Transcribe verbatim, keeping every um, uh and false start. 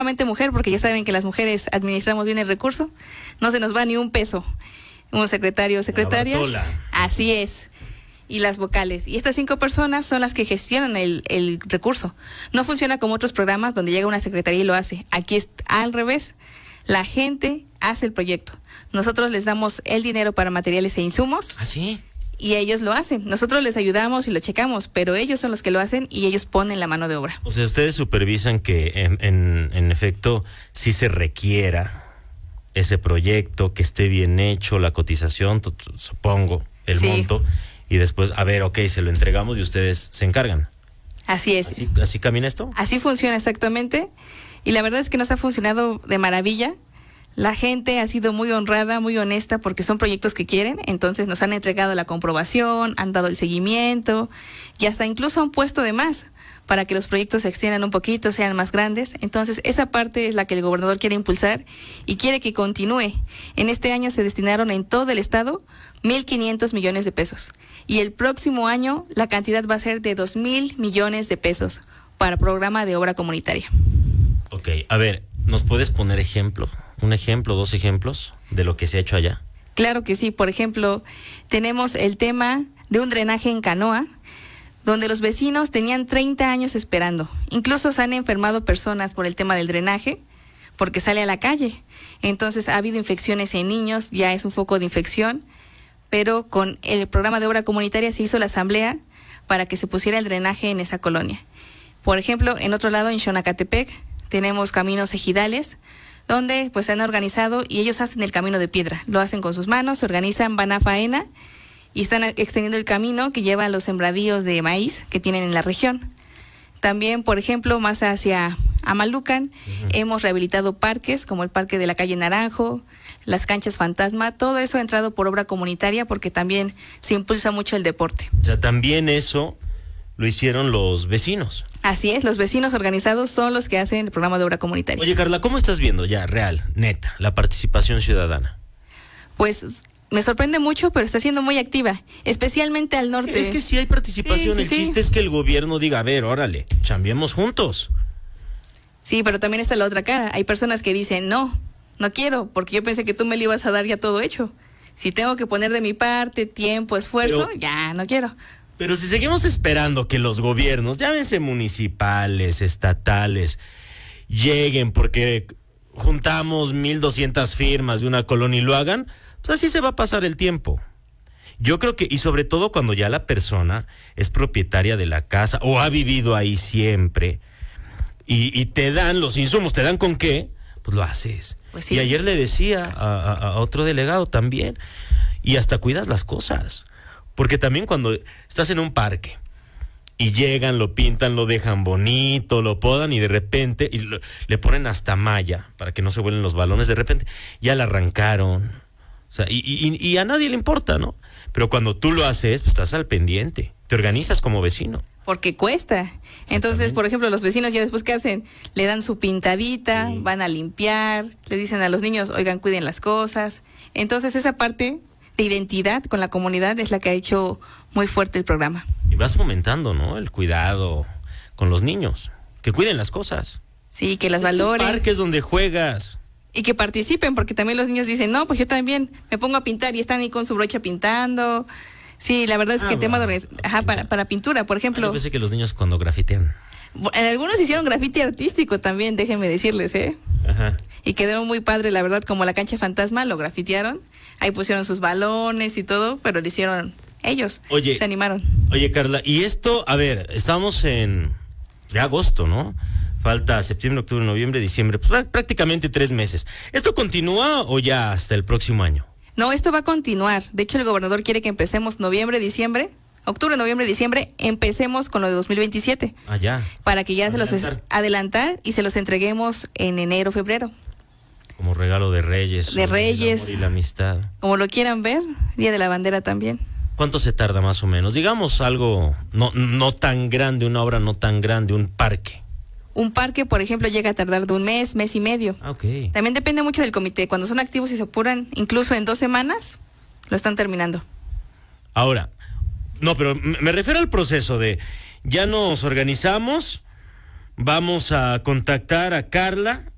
mujer, porque ya saben que las mujeres administramos bien el recurso, no se nos va ni un peso. Un secretario o secretaria. Así es. Y las vocales. Y estas cinco personas son las que gestionan el, el recurso. No funciona como otros programas donde llega una secretaría y lo hace. Aquí es al revés. La gente hace el proyecto. Nosotros les damos el dinero para materiales e insumos. ¿Ah, sí? Y ellos lo hacen. Nosotros les ayudamos y lo checamos, pero ellos son los que lo hacen y ellos ponen la mano de obra. O sea, ustedes supervisan que en, en, en efecto sí se requiera ese proyecto, que esté bien hecho, la cotización, supongo, el sí. monto, y después, a ver, ok, se lo entregamos y ustedes se encargan. Así es. ¿Así, así camina esto? Así funciona exactamente, y la verdad es que nos ha funcionado de maravilla. La gente ha sido muy honrada, muy honesta, porque son proyectos que quieren, entonces nos han entregado la comprobación, han dado el seguimiento, y hasta incluso han puesto de más, para que los proyectos se extiendan un poquito, sean más grandes. Entonces, esa parte es la que el gobernador quiere impulsar y quiere que continúe. En este año se destinaron en todo el estado mil quinientos millones de pesos. Y el próximo año la cantidad va a ser de dos mil millones de pesos para programa de obra comunitaria. Ok, a ver, ¿nos puedes poner ejemplo? ¿Un ejemplo, dos ejemplos de lo que se ha hecho allá? Claro que sí. Por ejemplo, tenemos el tema de un drenaje en canoa, donde los vecinos tenían treinta años esperando. Incluso se han enfermado personas por el tema del drenaje, porque sale a la calle. Entonces ha habido infecciones en niños, ya es un foco de infección, pero con el programa de obra comunitaria se hizo la asamblea para que se pusiera el drenaje en esa colonia. Por ejemplo, en otro lado, en Xonacatepec, tenemos caminos ejidales, donde pues se han organizado y ellos hacen el camino de piedra. Lo hacen con sus manos, se organizan, van a faena, y están extendiendo el camino que lleva a los sembradíos de maíz que tienen en la región. También, por ejemplo, más hacia Amalucan, uh-huh. hemos rehabilitado parques como el Parque de la Calle Naranjo, las canchas fantasma, todo eso ha entrado por obra comunitaria porque también se impulsa mucho el deporte. O sea, también eso lo hicieron los vecinos. Así es, los vecinos organizados son los que hacen el programa de obra comunitaria. Oye, Carla, ¿cómo estás viendo ya, real, neta, la participación ciudadana? Pues me sorprende mucho, pero está siendo muy activa, especialmente al norte. Es que sí hay participación, sí, sí, el chiste sí. es que el gobierno diga, a ver, órale, chambiemos juntos. Sí, pero también está la otra cara. Hay personas que dicen, no, no quiero, porque yo pensé que tú me lo ibas a dar ya todo hecho. Si tengo que poner de mi parte tiempo, esfuerzo, pero, ya no quiero. Pero si seguimos esperando que los gobiernos, llámense municipales, estatales, lleguen porque juntamos mil doscientas firmas de una colonia y lo hagan, pues así se va a pasar el tiempo. Yo creo que, y sobre todo cuando ya la persona es propietaria de la casa o ha vivido ahí siempre y, y te dan los insumos, ¿te dan con qué? Pues lo haces. Pues sí. Y ayer le decía a, a, a otro delegado también, y hasta cuidas las cosas. Porque también cuando estás en un parque y llegan, lo pintan, lo dejan bonito, lo podan y de repente y lo, le ponen hasta malla para que no se vuelen los balones, de repente ya la arrancaron. O sea, y, y, y a nadie le importa, ¿no? Pero cuando tú lo haces, pues estás al pendiente, te organizas como vecino. Porque cuesta. Entonces, por ejemplo, los vecinos ya después, ¿qué hacen? Le dan su pintadita, sí. van a limpiar, le dicen a los niños, oigan, cuiden las cosas. Entonces, esa parte de identidad con la comunidad es la que ha hecho muy fuerte el programa. Y vas fomentando, ¿no? El cuidado con los niños, que cuiden las cosas. Sí, que las valoren. Parques donde juegas. Y que participen, porque también los niños dicen, no, pues yo también me pongo a pintar y están ahí con su brocha pintando. Sí, la verdad es ah, que el tema de ajá, para, para pintura, por ejemplo. Yo pensé que los niños cuando grafitean. En algunos hicieron grafiti artístico también, déjenme decirles, ¿eh? Ajá. Y quedó muy padre, la verdad, como la cancha fantasma, lo grafitearon. Ahí pusieron sus balones y todo, pero lo hicieron ellos. Oye, se animaron. Oye, Carla, y esto, a ver, estamos en ya agosto, ¿no? Falta septiembre, octubre, noviembre, diciembre, pues prácticamente tres meses. ¿Esto continúa o ya hasta el próximo año? No, esto va a continuar. De hecho, el gobernador quiere que empecemos noviembre, diciembre, octubre, noviembre, diciembre, empecemos con lo de dos mil veintisiete. Ah, ya. Para que ya adelantar. se los es, adelantar y se los entreguemos en enero, febrero. Como regalo de Reyes. De Reyes. El amor y la amistad. Como lo quieran ver, Día de la Bandera también. ¿Cuánto se tarda más o menos? Digamos algo no, no tan grande, una obra no tan grande, un parque. Un parque, por ejemplo, llega a tardar de un mes, mes y medio. Ah, okay. También depende mucho del comité. Cuando son activos y se apuran, incluso en dos semanas, lo están terminando. Ahora, no, pero me refiero al proceso de, ya nos organizamos, vamos a contactar a Carla